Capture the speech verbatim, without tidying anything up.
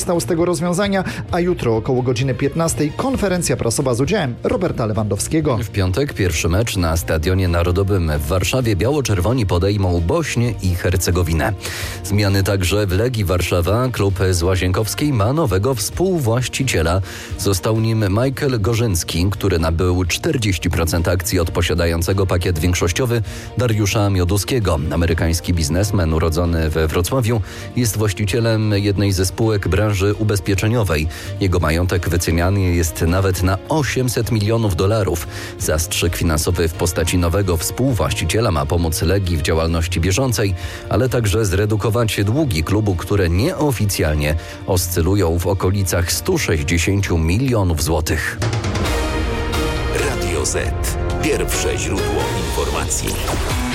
skorzystał z tego rozwiązania, a jutro około godziny piętnastej konferencja prasowa z udziałem Roberta Lewandowskiego. W piątek pierwszy mecz na Stadionie Narodowym w Warszawie biało-czerwoni podejmą Bośnię i Hercegowinę. Zmiany także w Legii Warszawa. Klub z Łazienkowskiej ma nowego współwłaściciela. Został nim Michael Gorzynski, który nabył czterdzieści procent akcji od posiadającego pakiet większościowy Dariusza Mioduskiego. Amerykański biznesmen urodzony we Wrocławiu jest właścicielem jednej ze spółek branży ubezpieczeniowej. Jego majątek wyceniany jest nawet na osiemset milionów dolarów. Zastrzyk finansowy w postaci nowego współwłaściciela ma pomóc Legii w działalności bieżącej, ale także zredukować długi klubu, które nieoficjalnie oscylują w okolicach sto sześćdziesiąt milionów złotych. Radio Z. Pierwsze źródło informacji.